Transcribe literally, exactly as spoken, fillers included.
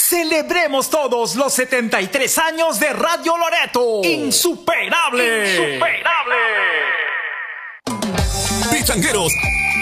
Celebremos todos los setenta y tres años de Radio Loreto. ¡Insuperable! ¡Insuperable! Pichangueros,